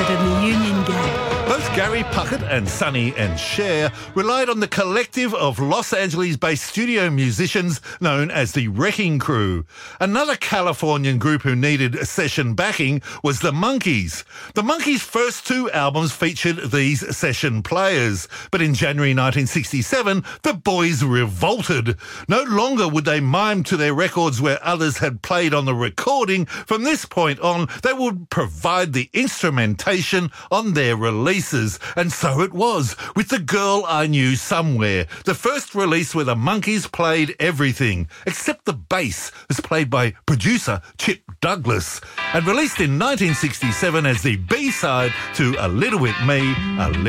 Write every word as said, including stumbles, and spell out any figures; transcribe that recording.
than the Union Gap. Both Gary Puckett and Sonny and Cher relied on the collective of Los Angeles-based studio musicians known as the Wrecking Crew. Another Californian group who needed session backing was the Monkees. The Monkees' first two albums featured these session players, but in January nineteen sixty-seven, the boys revolted. No longer would they mime to their records where others had played on the recording. From this point on, they would provide the instrumentation on their releases. And so it was, with The Girl I Knew Somewhere, the first release where the Monkees played everything, except the bass, was played by producer Chip Douglas, and released in nineteen sixty-seven as the B-side to A Little Bit Me, A Little